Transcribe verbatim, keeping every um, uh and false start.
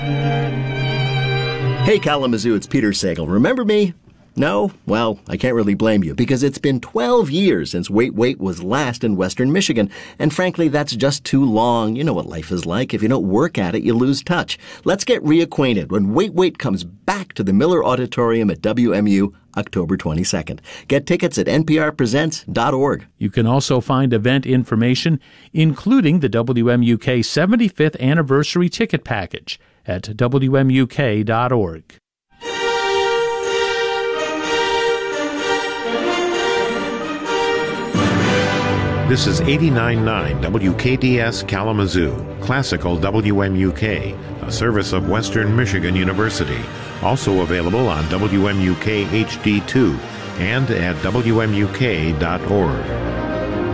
Hey Kalamazoo, it's Peter Sagal. Remember me? No? Well, I can't really blame you, because it's been twelve years since Wait Wait was last in Western Michigan, and frankly, that's just too long. You know what life is like. If you don't work at it, you lose touch. Let's get reacquainted when Wait Wait comes back to the Miller Auditorium at W M U October twenty-second. Get tickets at N P R presents dot org. You can also find event information, including the W M U K seventy-fifth Anniversary Ticket Package, at W M U K dot org. This is eighty-nine point nine W K D S Kalamazoo, Classical W M U K, a service of Western Michigan University. Also available on W M U K H D two and at W M U K dot org.